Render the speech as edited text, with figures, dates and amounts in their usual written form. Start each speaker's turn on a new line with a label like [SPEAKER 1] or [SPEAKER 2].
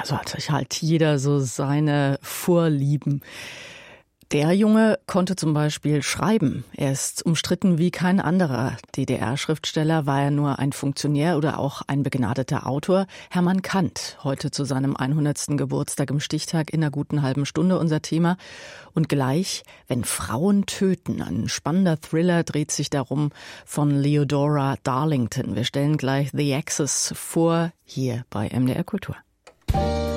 [SPEAKER 1] Also hat sich halt jeder so seine Vorlieben. Der Junge konnte zum Beispiel schreiben. Er ist umstritten wie kein anderer DDR-Schriftsteller. War er nur ein Funktionär oder auch ein begnadeter Autor? Hermann Kant, heute zu seinem 100. Geburtstag im Stichtag in einer guten halben Stunde unser Thema. Und gleich, wenn Frauen töten, ein spannender Thriller dreht sich darum von Leodora Darlington. Wir stellen gleich The Axis vor, hier bei MDR Kultur.